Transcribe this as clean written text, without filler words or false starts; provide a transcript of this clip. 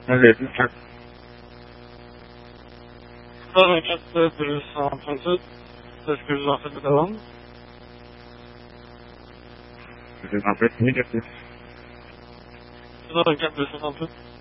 Un véhicule. Ça, 24 plus 137. C'est ce que je vous en fais de demande. C'est en fait négatif. Ça, 24 plus 138.